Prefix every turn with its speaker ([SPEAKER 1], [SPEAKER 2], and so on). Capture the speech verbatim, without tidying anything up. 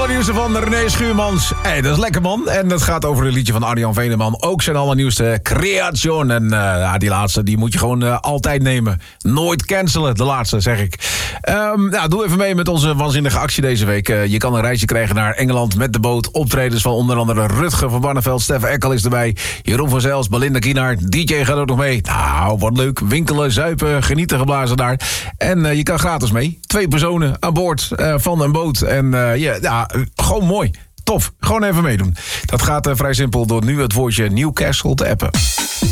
[SPEAKER 1] allernieuwste van René Schuurmans. Hey, dat is lekker, man. En dat gaat over een liedje van Arjan Veneman. Ook zijn allernieuwste creation. En uh, ja, die laatste die moet je gewoon uh, altijd nemen. Nooit cancelen, de laatste, zeg ik. Um, nou, doe even mee met onze waanzinnige actie deze week. Uh, je kan een reisje krijgen naar Engeland met de boot. Optredens van onder andere Rutger van Barneveld. Steffen Ekkel is erbij. Jeroen van Zijls, Belinda Kienaert. D J gaat ook nog mee. Nou, wat leuk. Winkelen, zuipen, genieten geblazen daar. En uh, je kan gratis mee. Twee personen aan boord uh, van een boot. En uh, yeah, ja, gewoon mooi. Tof. Gewoon even meedoen. Dat gaat uh, vrij simpel door nu het woordje Newcastle te appen.